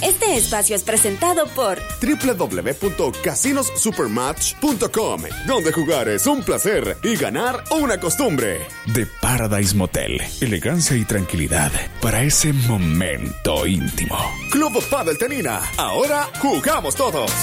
Este espacio es presentado por www.casinossupermatch.com, donde jugar es un placer y ganar una costumbre. The Paradise Motel, elegancia y tranquilidad para ese momento íntimo. Club Padel Tenina, ahora jugamos todos.